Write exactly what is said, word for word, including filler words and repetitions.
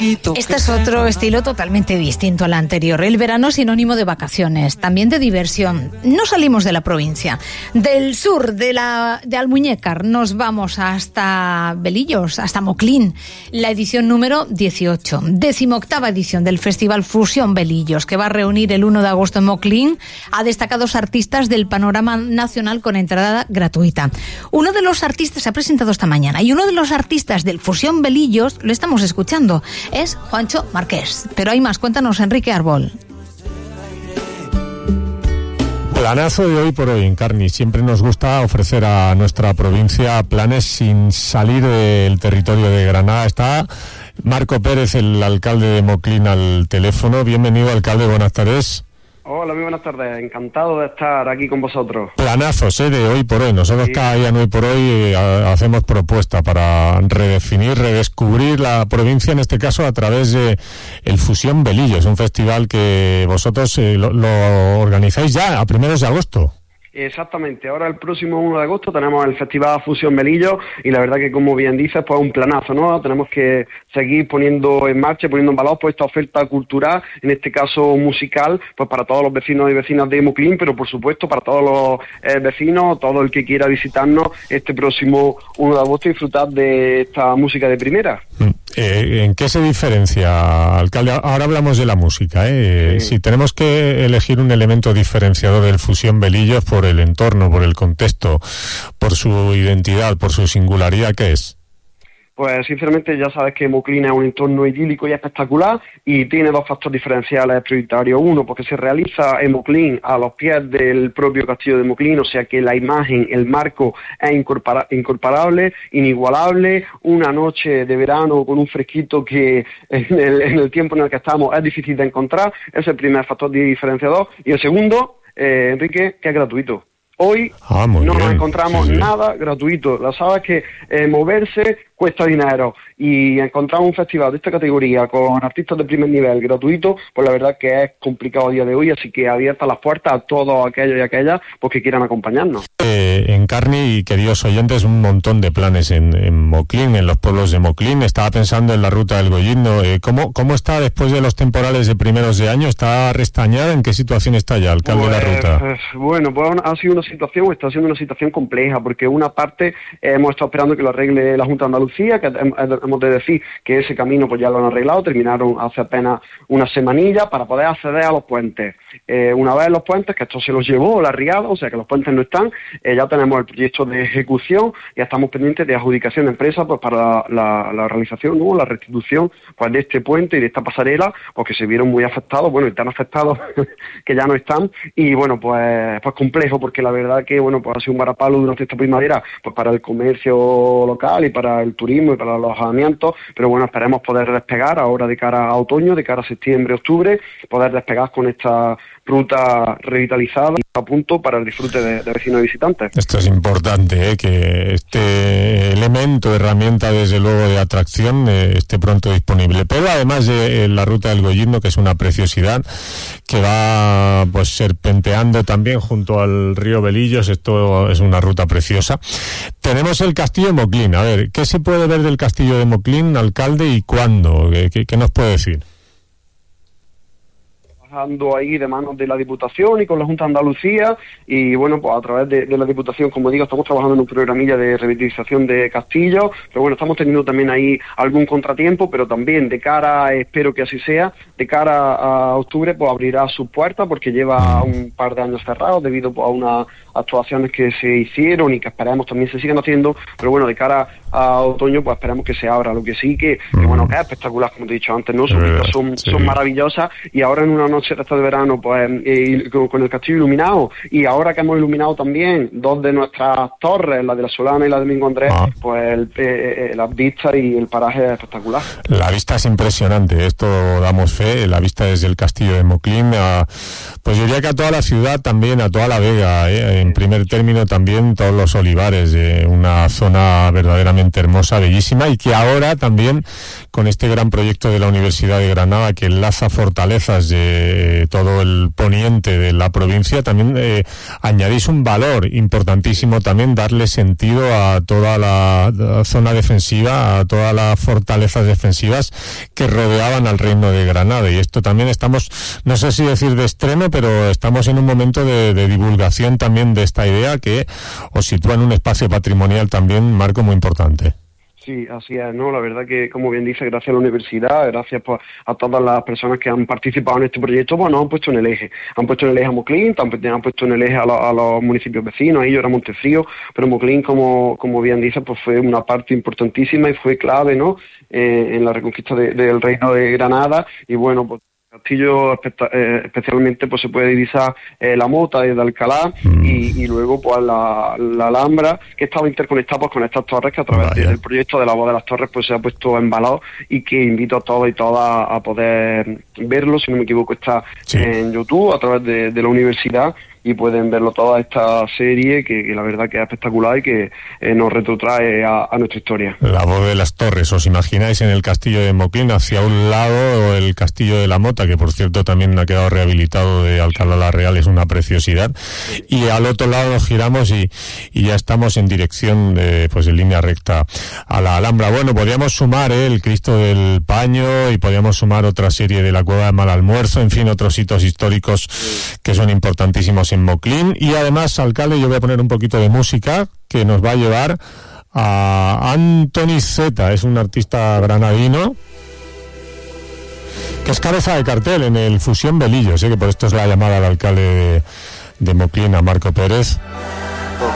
Este es otro estilo totalmente distinto al anterior. El verano es sinónimo de vacaciones, también de diversión. No salimos de la provincia. Del sur de la de Almuñécar nos vamos hasta Belillos, hasta Moclín. La edición número dieciocho, decimoctava edición del Festival Fusión Belillos, que va a reunir el uno de agosto en Moclín a destacados artistas del panorama nacional con entrada gratuita. Uno de los artistas se ha presentado esta mañana y uno de los artistas del Fusión Belillos, lo estamos escuchando, es Juancho Marqués. Pero hay más, cuéntanos, Enrique Arbol. Planazo de hoy por hoy, Encarni. Siempre nos gusta ofrecer a nuestra provincia planes sin salir del territorio de Granada. Está Marco Pérez, el alcalde de Moclín, al teléfono. Bienvenido, alcalde, buenas tardes. Hola, muy buenas tardes. Encantado de estar aquí con vosotros. Planazos, ¿eh? De hoy por hoy. Nosotros sí. Cada día en hoy por hoy eh, hacemos propuesta para redefinir, redescubrir la provincia, en este caso a través de el Fusión Belillos, un festival que vosotros eh, lo, lo organizáis ya a primeros de agosto. Exactamente, ahora el próximo uno de agosto tenemos el Festival Fusión Belillos y la verdad que, como bien dices, pues un planazo, ¿no? Tenemos que seguir poniendo en marcha, poniendo en valor pues esta oferta cultural, en este caso musical, pues para todos los vecinos y vecinas de Moclín, pero por supuesto para todos los eh, vecinos, todo el que quiera visitarnos este próximo uno de agosto y disfrutar de esta música de primera. Eh, ¿En qué se diferencia, alcalde? Ahora hablamos de la música, ¿eh? Sí. Si tenemos que elegir un elemento diferenciador del Fusión Belillos por el entorno, por el contexto, por su identidad, por su singularidad, ¿qué es? Pues sinceramente ya sabes que Moclín es un entorno idílico y espectacular y tiene dos factores diferenciales prioritarios. Uno, porque se realiza en Moclín a los pies del propio castillo de Moclín, o sea que la imagen, el marco es incorpora- incorporable, inigualable. Una noche de verano con un fresquito que en el, en el tiempo en el que estamos es difícil de encontrar. Ese es el primer factor diferenciador. Y el segundo, eh, Enrique, que es gratuito. Hoy ah, no bien. nos encontramos sí, sí. nada gratuito. La sabes que eh, moverse cuesta dinero y encontrar un festival de esta categoría con artistas de primer nivel gratuito, pues la verdad que es complicado a día de hoy, así que abiertas las puertas a todos aquellos y aquellas pues, que quieran acompañarnos. Eh, Encarni y queridos oyentes, un montón de planes en, en Moclín, en los pueblos de Moclín. Estaba pensando en la ruta del Gollino. Eh, ¿cómo, ¿Cómo está después de los temporales de primeros de año? ¿Está restañada? ¿En qué situación está ya, alcalde pues, de la ruta? Pues, bueno, pues ha sido una situación, está siendo una situación compleja, porque una parte eh, hemos estado esperando que lo arregle la Junta de Andalucía, que hemos de decir que ese camino pues ya lo han arreglado, terminaron hace apenas una semanilla para poder acceder a los puentes. Eh, una vez los puentes, que esto se los llevó la riada, o sea que los puentes no están, eh, ya tenemos el proyecto de ejecución, ya estamos pendientes de adjudicación de empresa pues para la, la, la realización, ¿no? La restitución pues de este puente y de esta pasarela, porque se vieron muy afectados, bueno, y tan afectados que ya no están, y bueno, pues, pues complejo, porque la verdad que bueno, pues ha sido un varapalo durante esta primavera, pues para el comercio local y para el turismo y para los alojamientos, pero bueno, esperemos poder despegar ahora de cara a otoño, de cara a septiembre, octubre, poder despegar con esta ruta revitalizada y a punto para el disfrute de, de vecinos y visitantes. Esto es importante, ¿eh? Que este elemento, herramienta desde luego de atracción eh, esté pronto disponible. Pero además de eh, la ruta del Gollino, que es una preciosidad, que va pues serpenteando también junto al río Belillos, esto es una ruta preciosa. Tenemos el castillo de Moclín. A ver, ¿qué se puede ver del castillo de Moclín, alcalde, y cuándo? ¿Qué, qué nos puede decir? Trabajando ahí de manos de la Diputación y con la Junta de Andalucía y bueno, pues a través de, de la Diputación, como digo, estamos trabajando en un programilla de revitalización de castillos, pero bueno, estamos teniendo también ahí algún contratiempo, pero también de cara, espero que así sea, de cara a octubre pues abrirá sus puertas porque lleva un par de años cerrados debido pues, a unas actuaciones que se hicieron y que esperemos también se sigan haciendo, pero bueno, de cara a otoño pues esperemos que se abra, lo que sí que, que bueno, que es espectacular, como te he dicho antes, ¿no? Sus vistas son, sí. son maravillosas y ahora en una noche de de verano pues eh, con, con el castillo iluminado y ahora que hemos iluminado también dos de nuestras torres, la de la Solana y la de Domingo Andrés, ah. pues el, eh, eh, las vistas y el paraje es espectacular. La vista es impresionante, esto damos fe, la vista desde el castillo de Moclín a, pues yo diría que a toda la ciudad también, a toda la Vega, eh, en primer término también todos los olivares, de una zona verdaderamente realmente hermosa, bellísima, y que ahora también con este gran proyecto de la Universidad de Granada que enlaza fortalezas de todo el poniente de la provincia, también eh, añadís un valor importantísimo también, darle sentido a toda la, la zona defensiva, a todas las fortalezas defensivas que rodeaban al Reino de Granada, y esto también estamos, no sé si decir de estreno, pero estamos en un momento de, de divulgación también de esta idea que os sitúa en un espacio patrimonial también, Marco, muy importante. Sí, así es, ¿no? La verdad que, como bien dice, gracias a la universidad, gracias pues, a todas las personas que han participado en este proyecto, pues nos han puesto en el eje. Han puesto en el eje a Moclín, también han puesto en el eje a, lo, a los municipios vecinos, ahí yo era Montefrío, pero Moclín, como, como bien dice, pues fue una parte importantísima y fue clave, ¿no? Eh, en la reconquista de, del Reino de Granada, y bueno, pues Castillo eh, especialmente pues se puede divisar eh, la Mota desde Alcalá mm. y, y luego pues la, la Alhambra, que estaba interconectada pues con estas torres que a través Vaya. del proyecto de la Voz de las Torres pues se ha puesto en valor, y que invito a todos y todas a poder verlo, si no me equivoco está sí. en YouTube a través de, de la universidad, y pueden verlo toda esta serie que, que la verdad que es espectacular y que eh, nos retrotrae a, a nuestra historia. La Voz de las Torres, ¿os imagináis en el castillo de Moclín hacia un lado el castillo de la Mota, que por cierto también ha quedado rehabilitado, de Alcalá la Real, es una preciosidad, y al otro lado nos giramos y, y ya estamos en dirección de, pues en línea recta a la Alhambra? Bueno, podríamos sumar ¿eh? el Cristo del Paño, y podríamos sumar otra serie de la Cueva de Malalmuerzo, en fin, otros hitos históricos que son importantísimos en Moclín. Y además, alcalde, yo voy a poner un poquito de música que nos va a llevar a Antoni Zeta, es un artista granadino que es cabeza de cartel en el Fusión Velillo, sé que por esto es la llamada al alcalde de, de Moclín, a Marco Pérez.